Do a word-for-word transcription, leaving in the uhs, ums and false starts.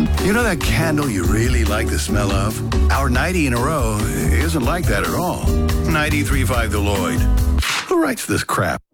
You know that candle you really like the smell of? Our ninety in a row isn't like that at all. ninety-three point five The Lloyd. Who writes this crap?